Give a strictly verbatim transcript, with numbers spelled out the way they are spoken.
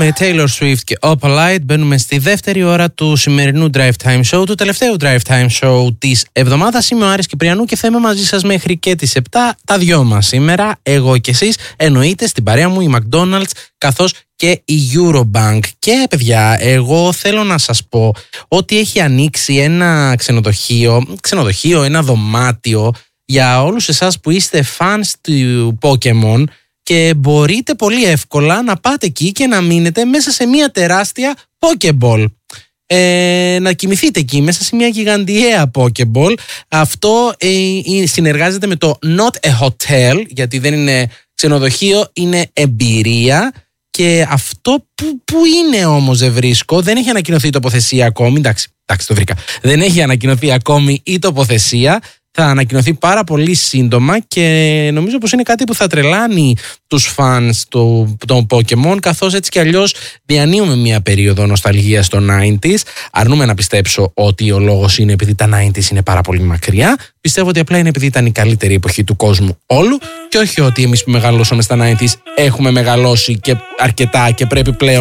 Με Taylor Swift και Opalite μπαίνουμε στη δεύτερη ώρα του σημερινού Drive Time Show, του τελευταίου Drive Time Show της εβδομάδας. Είμαι ο Άρης Κυπριανού και θα είμαι μαζί σας μέχρι και τις επτά, τα δυο μας σήμερα, εγώ και εσείς, εννοείται στην παρέα μου η McDonald's καθώς και η Eurobank. Και παιδιά, εγώ θέλω να σας πω ότι έχει ανοίξει ένα ξενοδοχείο, ξενοδοχείο, ένα δωμάτιο για όλους εσάς που είστε fans του Pokemon και μπορείτε πολύ εύκολα να πάτε εκεί και να μείνετε μέσα σε μια τεράστια Pokeball. Ε, να κοιμηθείτε εκεί μέσα σε μια γιγαντιαία Pokeball. Αυτό ε, συνεργάζεται με το Not a Hotel, γιατί δεν είναι ξενοδοχείο, είναι εμπειρία. Και αυτό που, που είναι όμως δεν βρίσκω, δεν έχει ανακοινωθεί η τοποθεσία ακόμη. Εντάξει, εντάξει το βρήκα. Δεν έχει ανακοινωθεί ακόμη η τοποθεσία. Θα ανακοινωθεί πάρα πολύ σύντομα και νομίζω πως είναι κάτι που θα τρελάνει τους φανς των Pokemon, καθώς έτσι κι αλλιώς διανύουμε μια περίοδο νοσταλγίας των ενενήντα. Αρνούμε να πιστέψω ότι ο λόγος είναι επειδή τα ενενήντα είναι πάρα πολύ μακριά. Πιστεύω ότι απλά είναι επειδή ήταν η καλύτερη εποχή του κόσμου όλου και όχι ότι εμείς που μεγαλώσαμε στα ενενήντα έχουμε μεγαλώσει και αρκετά και πρέπει πλέον